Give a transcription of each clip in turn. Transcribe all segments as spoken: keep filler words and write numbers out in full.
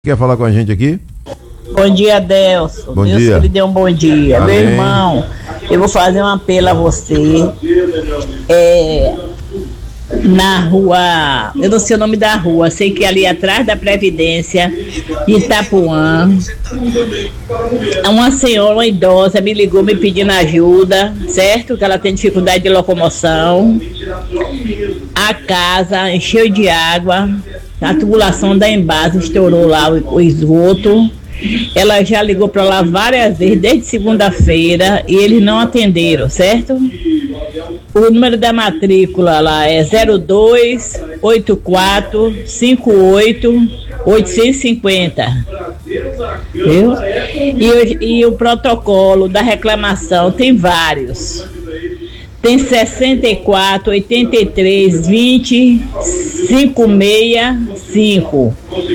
Quer falar com a gente aqui? Bom dia, Adelson. Bom Deus dia. que lhe dê um bom dia. Amém. Meu irmão, eu vou fazer um apelo a você. É, na rua, eu não sei o nome da rua, sei que é ali atrás da Previdência, de Itapuã, uma senhora, uma idosa, me ligou me pedindo ajuda, certo? Que ela tem dificuldade de locomoção. A casa encheu de água. A tubulação da Embasa estourou lá o, o esgoto. Ela já ligou para lá várias vezes, desde segunda-feira, e eles não atenderam, certo? O número da matrícula lá é zero dois oito quatro cinco oito oito cinco zero. Viu? E, e o protocolo da reclamação tem vários. Tem sessenta e quatro, oitenta e três, vinte, cinco seis cinco.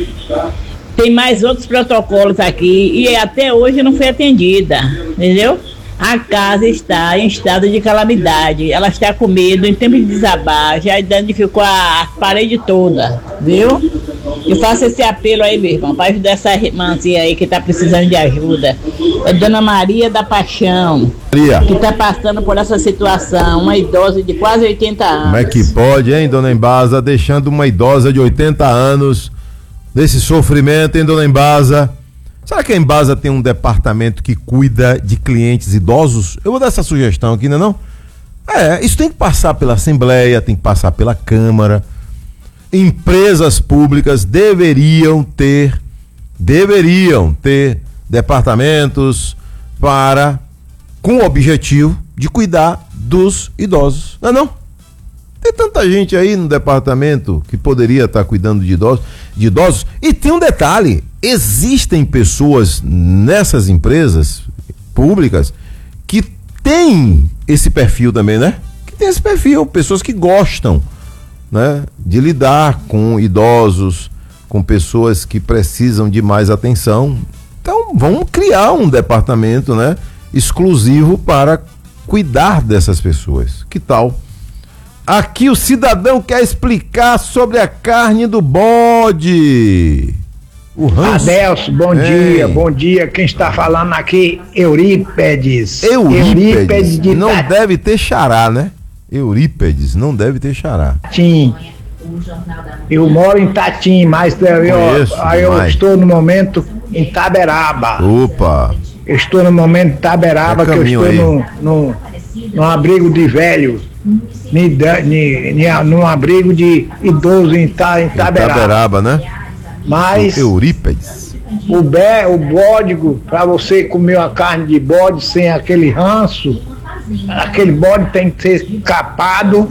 Tem mais outros protocolos aqui e até hoje não foi atendida, entendeu? A casa está em estado de calamidade, ela está com medo, em tempo de desabar, já danificou a parede toda, viu? Eu faço esse apelo aí, meu irmão, para ajudar essa irmãzinha aí que está precisando de ajuda. É Dona Maria da Paixão, Maria, que está passando por essa situação, uma idosa de quase oitenta anos. como é que pode, hein, Dona Embasa, deixando uma idosa de oitenta anos nesse sofrimento, hein, Dona Embasa? Será que a Embasa tem um departamento que cuida de clientes idosos? Eu vou dar essa sugestão aqui, não é não? É, isso tem que passar pela Assembleia, tem que passar pela Câmara. Empresas públicas deveriam ter, deveriam ter departamentos para, com o objetivo de cuidar dos idosos. Não é não? Tem tanta gente aí no departamento que poderia estar cuidando de idosos, de idosos. E tem um detalhe, existem pessoas nessas empresas públicas que têm esse perfil também, né? Que tem esse perfil, pessoas que gostam, né, de lidar com idosos, com pessoas que precisam de mais atenção. Então vamos criar um departamento, né, exclusivo para cuidar dessas pessoas. Que tal? Aqui o cidadão quer explicar sobre a carne do bode. O ranço. Adelson, bom Ei. dia, bom dia. Quem está falando aqui, Eurípedes. Eurípedes, de não deve ter xará, né? Eurípedes, não deve ter xará. Tatim. Eu moro em Tatim, mas eu, Conheço eu, eu demais. estou no momento em Taberaba. Opa, Eu estou no momento em Taberaba, É que eu caminho estou aí. no, no, num abrigo de velho. Ni- ni- ni- Num abrigo de idoso em, Ta, em em Taberaba. Taberaba, né? Mas Eurípedes. o, be, o bódigo, para você comer uma carne de bode sem aquele ranço, aquele bode tem que ser capado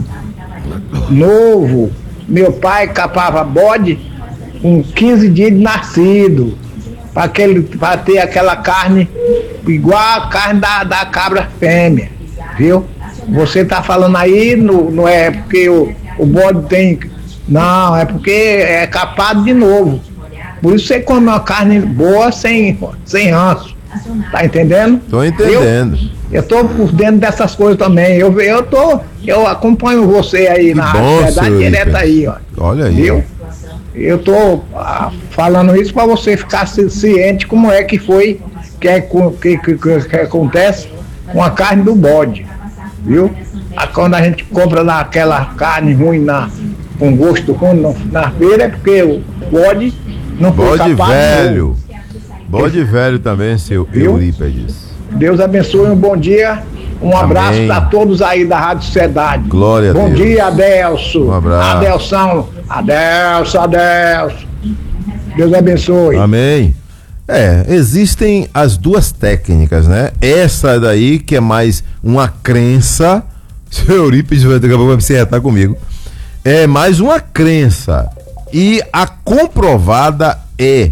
novo. Meu pai capava bode com quinze dias de nascido, para ter aquela carne igual a carne da, da cabra fêmea, viu? Você tá falando aí, no, não é porque o, o bode tem. Não, é porque é capado de novo. Por isso você come uma carne boa sem, sem ranço. Tá entendendo? Tô entendendo. Eu, eu tô por dentro dessas coisas também. Eu, eu tô. Eu acompanho você aí na bom, Verdade seu Direta Eurípides. aí, ó. Olha aí. Viu? Eu tô ah, falando isso para você ficar ci- ciente como é que foi que, é, co- que, que, que, que acontece com a carne do bode, viu? Ah, quando a gente compra lá aquela carne ruim na, com gosto ruim no- na feira, é porque o bode não foi Bode capaz de velho. novo. Bode velho também, seu Viu? Eurípedes. Deus abençoe, um bom dia, um abraço Amém. para todos aí da Rádio Sociedade. Glória a Bom Deus. dia, Adelso. Um abraço. Adelson, Adelso, Adelso. Deus abençoe. Amém. É, existem as duas técnicas, né? Essa daí que é mais uma crença. Seu Eurípides vai daqui a pouco vai se retar comigo. É mais uma crença. E a comprovada é: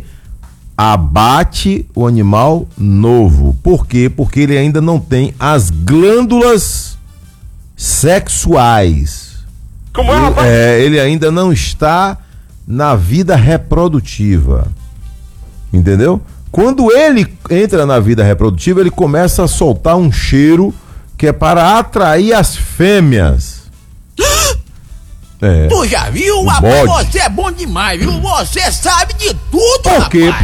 abate o animal novo. Por quê? Porque ele ainda não tem as glândulas sexuais. Como é, Ele, rapaz? é, ele ainda não está na vida reprodutiva. Entendeu? Quando ele entra na vida reprodutiva, ele começa a soltar um cheiro que é para atrair as fêmeas. É. Tu já viu? O Rapaz, bode. você é bom demais, viu? Você sabe de tudo, Por quê? rapaz.